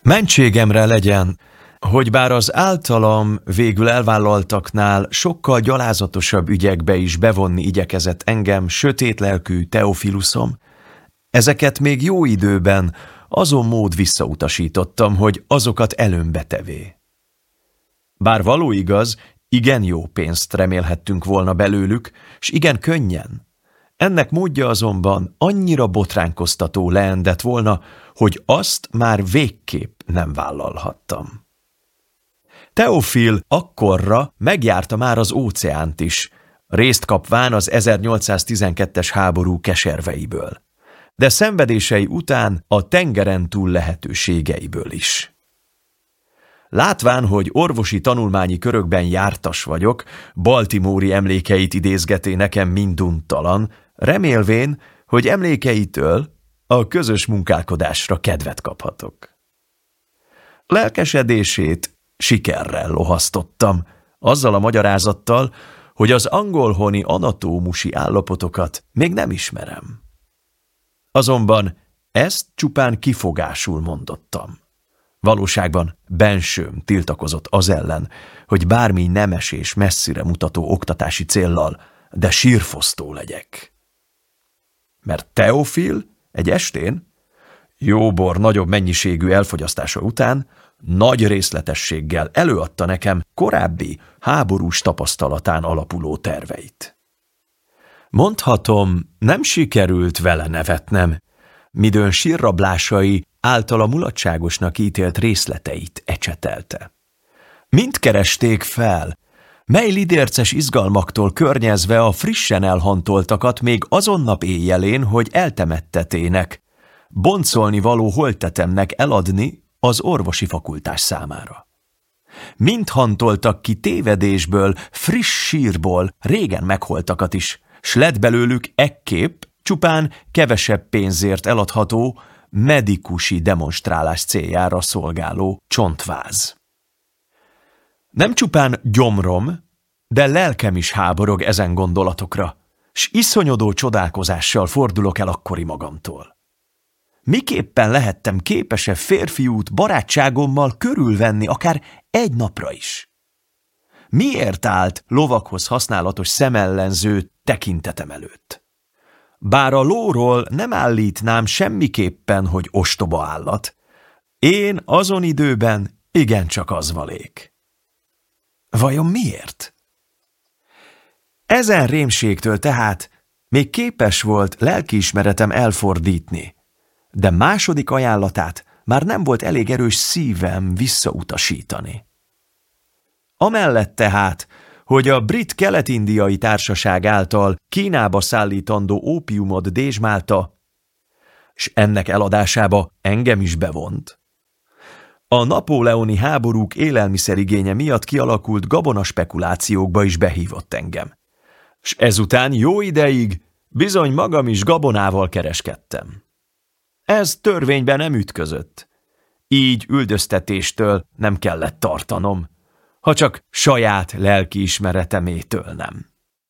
Mentségemre legyen, hogy bár az általam végül elvállaltaknál sokkal gyalázatosabb ügyekbe is bevonni igyekezett engem sötétlelkű Teofiluszom, ezeket még jó időben azon mód visszautasítottam, hogy azokat előmbe tevé. Bár való igaz, igen jó pénzt remélhettünk volna belőlük, s igen könnyen. Ennek módja azonban annyira botránkoztató leendett volna, hogy azt már végképp nem vállalhattam. Teofil akkorra megjárta már az óceánt is, részt kapván az 1812-es háború keserveiből, de szenvedései után a tengeren túl lehetőségeiből is. Látván, hogy orvosi tanulmányi körökben jártas vagyok, Baltimore-i emlékeit idézgeté nekem minduntalan, remélvén, hogy emlékeitől a közös munkálkodásra kedvet kaphatok. Lelkesedését sikerrel lohasztottam, azzal a magyarázattal, hogy az angolhoni anatómusi állapotokat még nem ismerem. Azonban ezt csupán kifogásul mondottam. Valóságban bensőm tiltakozott az ellen, hogy bármi nemes és messzire mutató oktatási céllal, de sírfosztó legyek. Mert Teofil egy estén, jó bor nagyobb mennyiségű elfogyasztása után, nagy részletességgel előadta nekem korábbi háborús tapasztalatán alapuló terveit. Mondhatom, nem sikerült vele nevetnem, midőn sírrablásai általa mulatságosnak ítélt részleteit ecsetelte. Mind keresték fel, mely lidérces izgalmaktól környezve a frissen elhantoltakat még azon nap éjjelén, hogy eltemettetének, boncolni való holttetemnek eladni az orvosi fakultás számára. Mind hantoltak ki tévedésből, friss sírból régen megholtakat is, s lett belőlük ekképp csupán kevesebb pénzért eladható, medikusi demonstrálás céljára szolgáló csontváz. Nem csupán gyomrom, de lelkem is háborog ezen gondolatokra, s iszonyodó csodálkozással fordulok el akkori magamtól. Miképpen lehettem képesebb férfiút barátságommal körülvenni akár egy napra is? Miért állt lovakhoz használatos szemellenző tekintetem előtt? Bár a lóról nem állítnám semmiképpen, hogy ostoba állat, én azon időben igencsak az valék. Vajon miért? Ezen rémségtől tehát még képes volt lelkiismeretem elfordítni, de második ajánlatát már nem volt elég erős szívem visszautasítani. Amellett tehát, hogy a Brit Kelet-Indiai Társaság által Kínába szállítandó ópiumot dézsmálta, s ennek eladásába engem is bevont. A napóleoni háborúk élelmiszerigénye miatt kialakult gabonaspekulációkba is behívott engem, s ezután jó ideig bizony magam is gabonával kereskedtem. Ez törvényben nem ütközött, így üldöztetéstől nem kellett tartanom, ha csak saját lelkiismeretemétől nem.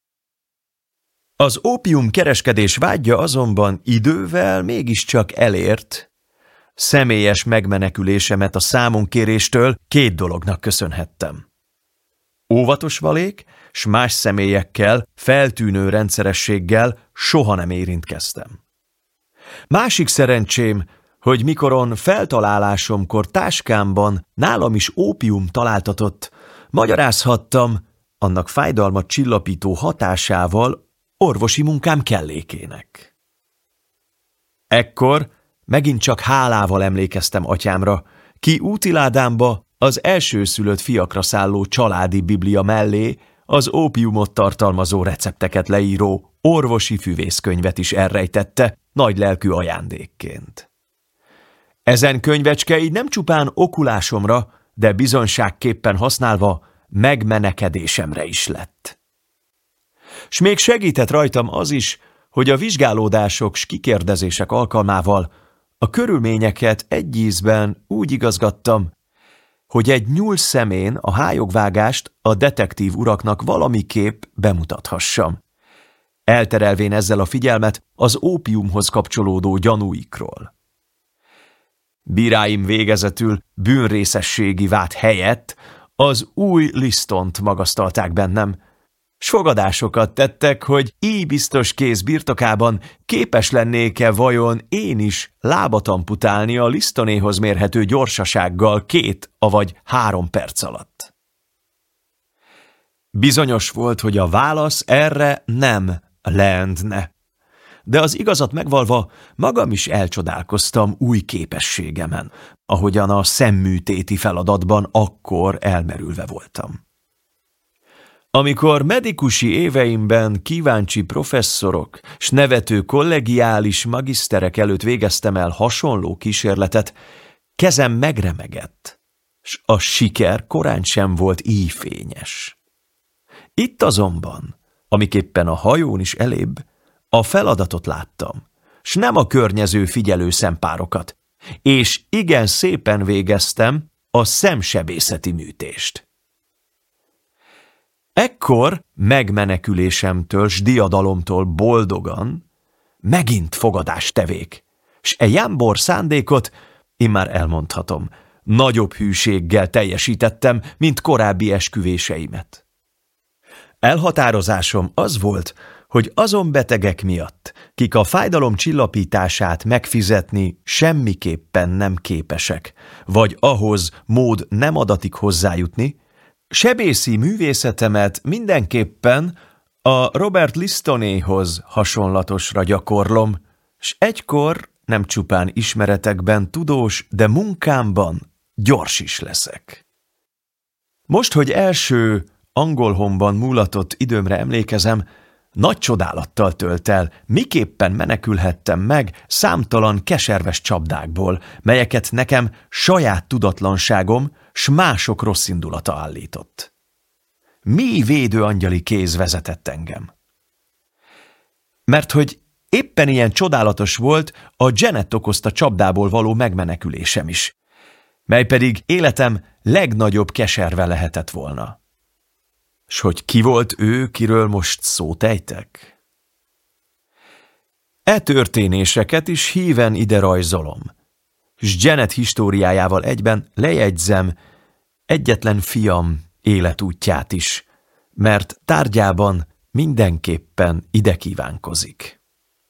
Az ópium kereskedés vágya azonban idővel mégiscsak elért. Személyes megmenekülésemet a számonkéréstől két dolognak köszönhettem. Óvatos valék, s más személyekkel, feltűnő rendszerességgel soha nem érintkeztem. Másik szerencsém, hogy mikoron feltalálásomkor táskámban nálam is ópium találtatott, magyarázhattam annak fájdalmat csillapító hatásával orvosi munkám kellékének. Ekkor megint csak hálával emlékeztem atyámra, ki útiládámba az elsőszülött fiakra szálló családi biblia mellé az ópiumot tartalmazó recepteket leíró orvosi füvészkönyvet is elrejtette nagy lelkű ajándékként. Ezen könyvecske így nem csupán okulásomra, de bizonságképpen használva megmenekedésemre is lett. S még segített rajtam az is, hogy a vizsgálódások s kikérdezések alkalmával a körülményeket egy ízben úgy igazgattam, hogy egy nyúl szemén a hályogvágást a detektív uraknak valamiképp bemutathassam, elterelvén ezzel a figyelmet az ópiumhoz kapcsolódó gyanúikról. Bíráim végezetül bűnrészességi vád helyett az új Listont magasztalták bennem, s fogadásokat tettek, hogy így biztos kéz birtokában képes lennék-e vajon én is lábat amputálni a Listonéhoz mérhető gyorsasággal 2 avagy 3 perc alatt. Bizonyos volt, hogy a válasz erre nem leendne, de az igazat megvalva magam is elcsodálkoztam új képességemen, ahogyan a szemműtéti feladatban akkor elmerülve voltam. Amikor medikusi éveimben kíváncsi professzorok s nevető kollegiális magiszterek előtt végeztem el hasonló kísérletet, kezem megremegett, s a siker korán sem volt így fényes. Itt azonban, amiképpen a hajón is elébb, a feladatot láttam, s nem a környező figyelő szempárokat, és igen szépen végeztem a szemsebészeti műtést. Ekkor megmenekülésemtől s diadalomtól boldogan megint fogadást tevék, s jámbor szándékot, immár elmondhatom, nagyobb hűséggel teljesítettem, mint korábbi esküvéseimet. Elhatározásom az volt, hogy azon betegek miatt, kik a fájdalom csillapítását megfizetni semmiképpen nem képesek, vagy ahhoz mód nem adatik hozzájutni, sebészi művészetemet mindenképpen a Robert Listonéhoz hasonlatosra gyakorlom, s egykor nem csupán ismeretekben tudós, de munkámban gyors is leszek. Most, hogy első angolhomban múlatott időmre emlékezem, nagy csodálattal tölt el, miképpen menekülhettem meg számtalan keserves csapdákból, melyeket nekem saját tudatlanságom s mások rosszindulata állított. Mi védőangyali kéz vezetett engem? Mert hogy éppen ilyen csodálatos volt a Janet okozta csapdából való megmenekülésem is, mely pedig életem legnagyobb keserve lehetett volna. S hogy ki volt ő, kiről most szót ejtek? E történéseket is híven ide rajzolom, s Janet históriájával egyben lejegyzem egyetlen fiam életútját is, mert tárgyában mindenképpen ide kívánkozik.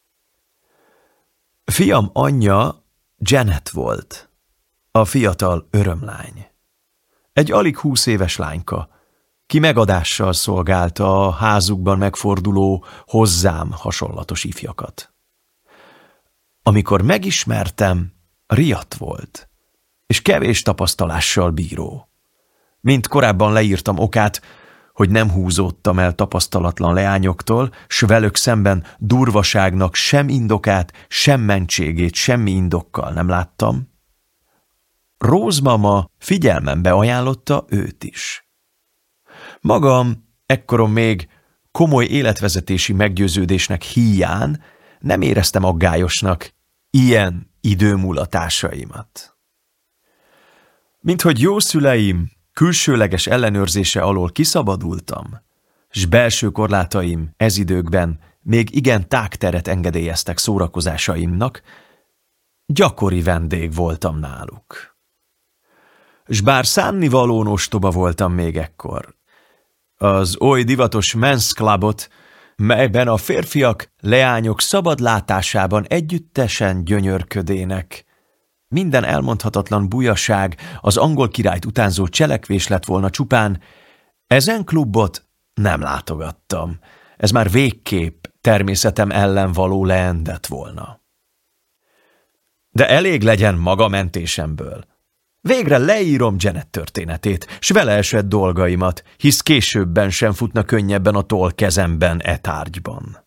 Fiam anyja Janet volt, a fiatal örömlány. Egy alig 20 éves lányka, ki megadással szolgálta a házukban megforduló, hozzám hasonlatos ifjakat. Amikor megismertem, riadt volt, és kevés tapasztalással bíró. Mint korábban leírtam okát, hogy nem húzódtam el tapasztalatlan leányoktól, s velük szemben durvaságnak sem indokát, sem mentségét semmi indokkal nem láttam, Rose mama figyelmembe ajánlotta őt is. Magam ekkoron még komoly életvezetési meggyőződésnek híján nem éreztem aggályosnak ilyen időmulatásaimat. Minthogy jó szüleim külsőleges ellenőrzése alól kiszabadultam, s belső korlátaim ez időkben még igen tágteret engedélyeztek szórakozásaimnak, gyakori vendég voltam náluk. S bár szánnivalón ostoba voltam még ekkor, az oly divatos men's clubot, melyben a férfiak, leányok szabad látásában együttesen gyönyörködének, minden elmondhatatlan bujaság, az angol királyt utánzó cselekvés lett volna csupán, ezen klubot nem látogattam, ez már végképp természetem ellen való leendett volna. De elég legyen maga mentésemből. Végre leírom Janet történetét, s vele esett dolgaimat, hisz későbben sem futna könnyebben a toll kezemben e tárgyban.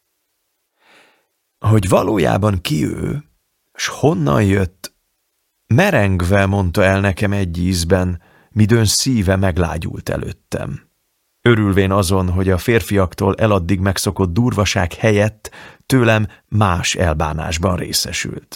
Hogy valójában ki ő, s honnan jött, merengve mondta el nekem egy ízben, midőn szíve meglágyult előttem. Örülvén azon, hogy a férfiaktól eladdig megszokott durvaság helyett tőlem más elbánásban részesült.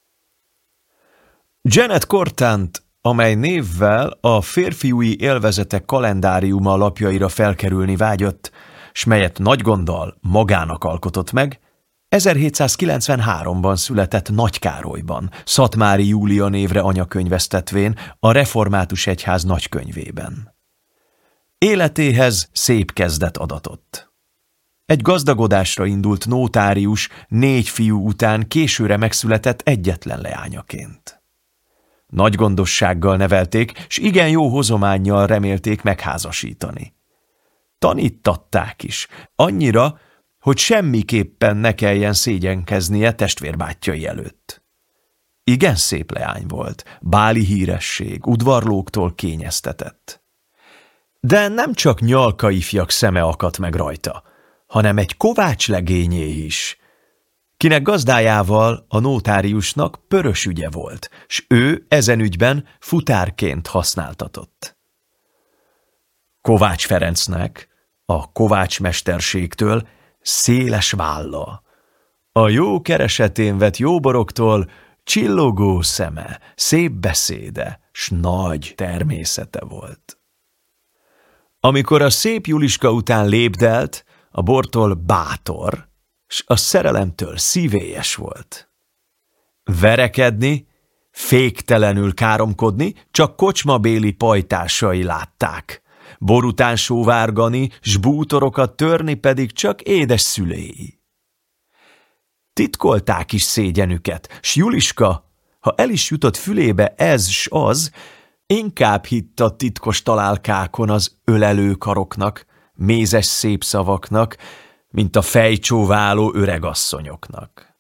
Janet Cortant, amely névvel a férfiúi élvezetek kalendáriuma lapjaira felkerülni vágyott, s melyet nagy gonddal magának alkotott meg, 1793-ban született Nagykárolyban, Szatmári Júlia névre anyakönyvesztetvén a Református Egyház nagykönyvében. Életéhez szép kezdet adatott. Egy gazdagodásra indult notárius 4 fiú után későre megszületett egyetlen leányaként. Nagy gondossággal nevelték, s igen jó hozománnyal remélték megházasítani. Tanítatták is, annyira, hogy semmiképpen ne kelljen szégyenkeznie testvérbátyjai előtt. Igen szép leány volt, báli híresség, udvarlóktól kényeztetett. De nem csak Nyalka ifjak szeme akadt meg rajta, hanem egy Kovács legényé is, kinek gazdájával, a notáriusnak pörös ügye volt, s ő ezen ügyben futárként használtatott. Kovács Ferencnek, a Kovács mesterségtől széles válla, a jó keresetén vett jóboroktól csillogó szeme, szép beszéde, s nagy természete volt. Amikor a szép Juliska után lépdelt, a bortól bátor, s a szerelemtől szívélyes volt. Verekedni, féktelenül káromkodni csak kocsmabéli pajtásai látták, bor után sóvárgani, s bútorokat törni pedig csak édes szüléi. Titkolták is szégyenüket, s Juliska, ha el is jutott fülébe ez s az, inkább hitt a titkos találkákon az ölelő karoknak, mézes szép szavaknak, mint a fejcsóváló öregasszonyoknak.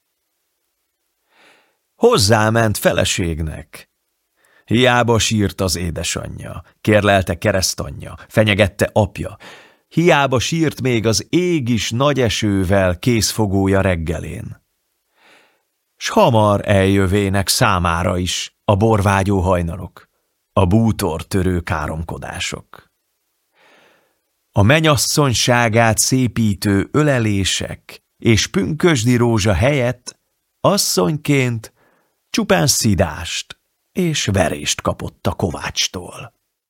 Hozzáment feleségnek. Hiába sírt az édesanyja, kérlelte keresztanyja, fenyegette apja. Hiába sírt még az ég is nagy esővel készfogója reggelén. S hamar eljövének számára is a borvágyó hajnalok, a bútortörő káromkodások. A menyasszonyságát szépítő ölelések és pünkösdi rózsa helyett asszonyként csupán szidást és verést kapott a Kovácstól.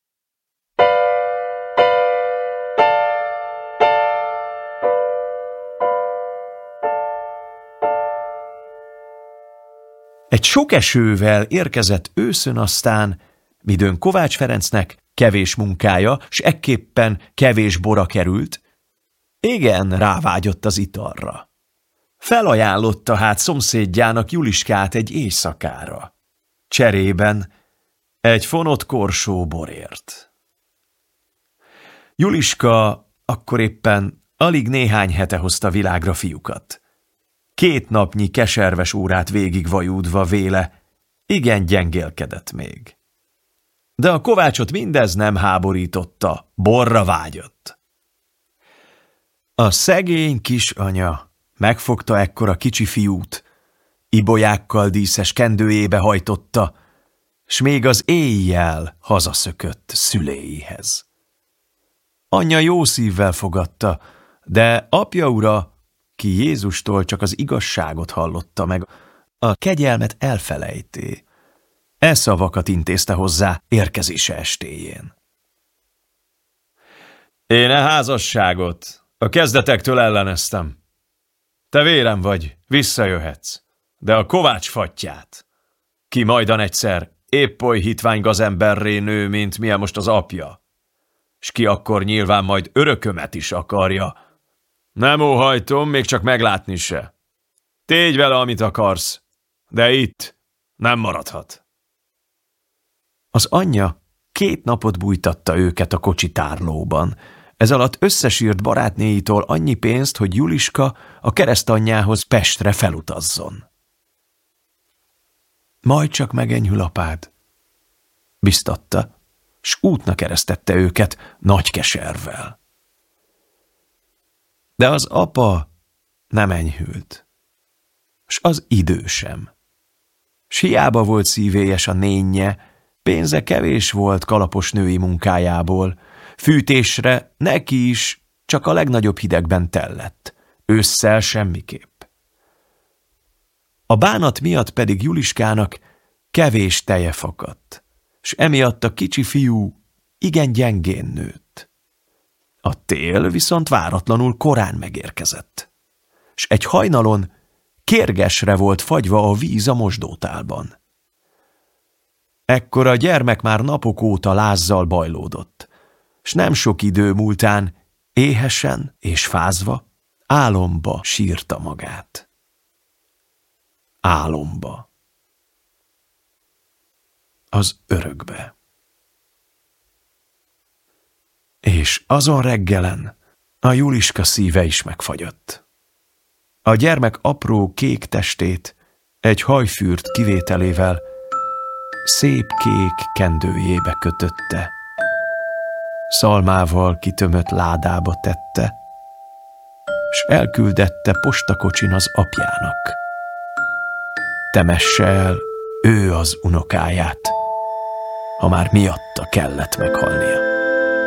Egy sok esővel érkezett őszön aztán, midőn Kovács Ferencnek kevés munkája, s ekképpen kevés bora került, igen rávágyott az italra. Felajánlotta hát szomszédjának Juliskát egy éjszakára. Cserében egy fonott korsó borért. Juliska akkor éppen alig néhány hete hozta világra fiúkat. 2 napnyi keserves órát végigvajúdva véle, igen gyengélkedett még. De a Kovácsot mindez nem háborította, borra vágyott. A szegény kisanya megfogta ekkor a kicsi fiút, ibolyákkal díszes kendőjébe hajtotta, s még az éjjel hazaszökött szüléihez. Anyja jó szívvel fogadta, de apja ura, ki Jézustól csak az igazságot hallotta meg, a kegyelmet elfelejté. E szavakat intézte hozzá érkezése estéjén. Én e házasságot a kezdetektől elleneztem. Te vérem vagy, visszajöhetsz, de a Kovács fattyát, ki majdan egyszer épp oly hitvány gazemberré nő, mint milyen most az apja, s ki akkor nyilván majd örökömet is akarja. Nem óhajtom, még csak meglátni se. Tégy vele, amit akarsz, de itt nem maradhat. Az anyja 2 napot bújtatta őket a kocsitárlóban. Ez alatt összesírt barátnéitól annyi pénzt, hogy Juliska a keresztanyjához Pestre felutazzon. Majd csak megenyhül apád, biztatta, s útnak eresztette őket nagy keservvel. De az apa nem enyhült, s az idő sem. S hiába volt szívélyes a nénje, pénze kevés volt kalapos női munkájából, fűtésre neki is csak a legnagyobb hidegben tellett, ősszel semmiképp. A bánat miatt pedig Juliskának kevés teje fakadt, s emiatt a kicsi fiú igen gyengén nőtt. A tél viszont váratlanul korán megérkezett, s egy hajnalon kérgesre volt fagyva a víz a mosdótálban. Ekkor a gyermek már napok óta lázzal bajlódott, s nem sok idő múltán éhesen és fázva álomba sírta magát. Álomba. Az örökbe. És azon reggelen a Juliska szíve is megfagyott. A gyermek apró kék testét egy hajfűrt kivételével szép kék kendőjébe kötötte, szalmával kitömött ládába tette, s elküldette postakocsin az apjának. Temesse el ő az unokáját, ha már miatta kellett meghalnia.